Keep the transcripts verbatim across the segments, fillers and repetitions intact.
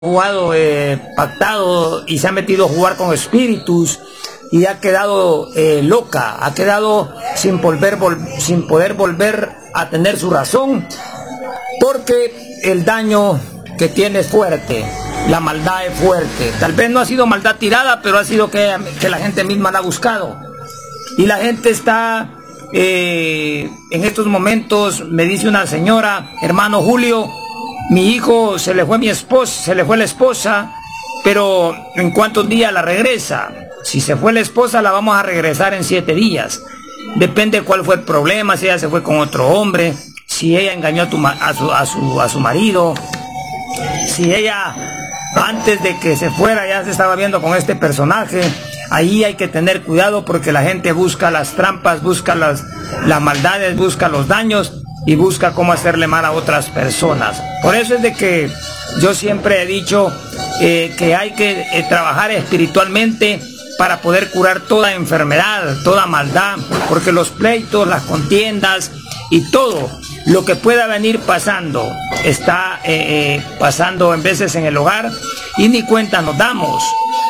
jugado, eh, pactado y se ha metido a jugar con espíritus y ha quedado eh, loca, ha quedado sin, volver, vol sin poder volver a tener su razón, porque el daño que tiene es fuerte, la maldad es fuerte. Tal vez no ha sido maldad tirada, pero ha sido que, que la gente misma la ha buscado. Y la gente está, eh, en estos momentos, me dice una señora, hermano Julio, mi hijo se le fue mi esposa, se le fue la esposa, pero ¿en cuántos días la regresa? Si se fue la esposa, la vamos a regresar en siete días. Depende cuál fue el problema, si ella se fue con otro hombre, si ella engañó a, tu, a, su, a, su, a su marido, si ella antes de que se fuera ya se estaba viendo con este personaje. Ahí hay que tener cuidado porque la gente busca las trampas, busca las, las maldades, busca los daños y busca cómo hacerle mal a otras personas. Por eso es de que yo siempre he dicho eh, que hay que eh, trabajar espiritualmente para poder curar toda enfermedad, toda maldad, porque los pleitos, las contiendas y todo lo que pueda venir pasando está eh, eh, pasando en veces en el hogar y ni cuenta nos damos.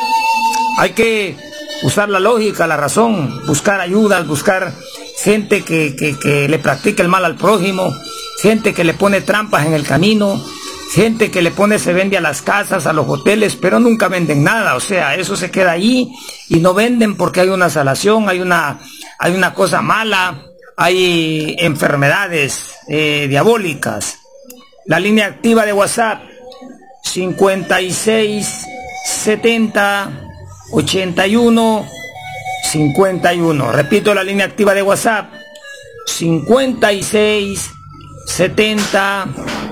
Hay que usar la lógica, la razón, buscar ayudas, buscar gente que, que, que le practique el mal al prójimo, gente que le pone trampas en el camino, gente que le pone, se vende a las casas, a los hoteles, pero nunca venden nada. O sea, eso se queda ahí y no venden porque hay una salación, hay una, hay una cosa mala, hay enfermedades eh, diabólicas. La línea activa de WhatsApp, cincuenta y seis setenta ochenta y uno cincuenta y uno. Repito, la línea activa de WhatsApp, cincuenta y seis setenta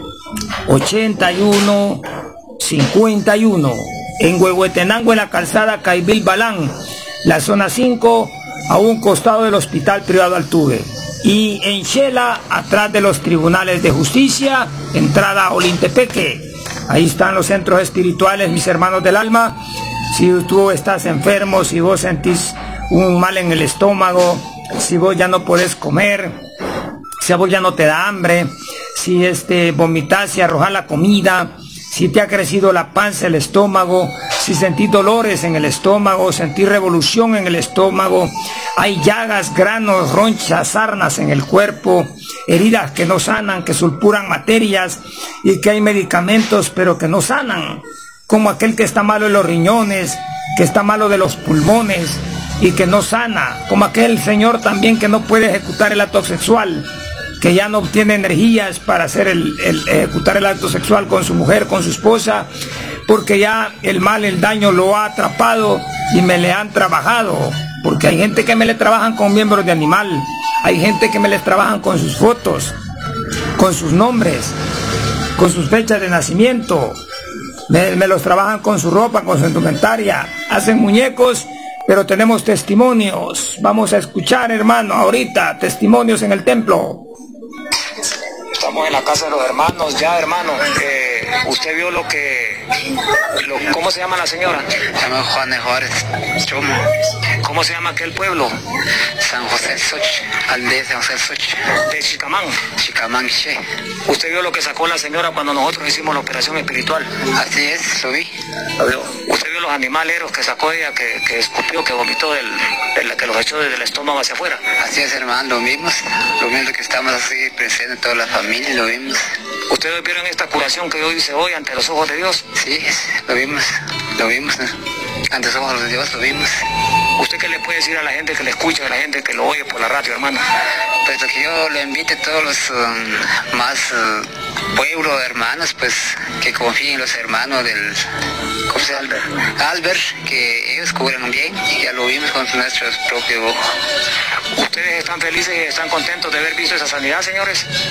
ochenta y uno cincuenta y uno. En Huehuetenango, en la calzada Caibil Balán, la zona cinco, a un costado del hospital privado Altuve. Y en Xela, atrás de los tribunales de justicia, entrada a Olintepeque. Ahí están los centros espirituales, mis hermanos del alma. Si tú estás enfermo, si vos sentís un mal en el estómago, si vos ya no podés comer, si a vos ya no te da hambre, si este, vomitas y arrojas la comida, si te ha crecido la panza, el estómago, si sentís dolores en el estómago, sentís revolución en el estómago, hay llagas, granos, ronchas, sarnas en el cuerpo, heridas que no sanan, que sulpuran materias y que hay medicamentos pero que no sanan, como aquel que está malo de los riñones, que está malo de los pulmones y que no sana, como aquel señor también que no puede ejecutar el acto sexual, que ya no obtiene energías para hacer el, el ejecutar el acto sexual con su mujer, con su esposa, porque ya el mal, el daño lo ha atrapado y me le han trabajado, porque hay gente que me le trabajan con miembros de animal, hay gente que me les trabajan con sus fotos, con sus nombres, con sus fechas de nacimiento, me, me los trabajan con su ropa, con su indumentaria, hacen muñecos, pero tenemos testimonios. Vamos a escuchar, hermano, ahorita, testimonios en el templo. Estamos en la casa de los hermanos, ya, hermano. Eh, usted vio lo que... Lo, ¿Cómo se llama la señora? Se llama Juan de Juárez, Chomo. ¿Cómo se llama aquel pueblo? San José Soch, aldea de San José Soch. De Chicamán. Chicamán, che. ¿Usted vio lo que sacó la señora cuando nosotros hicimos la operación espiritual? Así es, lo vi. ¿Lo vio? ¿Usted vio los animaleros que sacó ella, que, que escupió, que vomitó, del, del, que los echó desde el estómago hacia afuera? Así es, hermano, lo vimos. Lo mismo que estamos así presentes toda la familia, lo vimos. ¿Ustedes vieron esta curación que yo hice hoy ante los ojos de Dios? Sí, lo vimos, lo vimos, ¿no? Ante los ojos de Dios lo vimos. ¿Usted qué le puede decir a la gente que le escucha, a la gente que lo oye por la radio, hermano? Pues lo que yo le invite a todos los um, más uh, pueblos, hermanos, pues que confíen en los hermanos del... ¿Cómo se llama? Albert. Albert, que ellos cubren bien, y ya lo vimos con nuestros propios ojos. ¿Ustedes están felices y están contentos de haber visto esa sanidad, señores?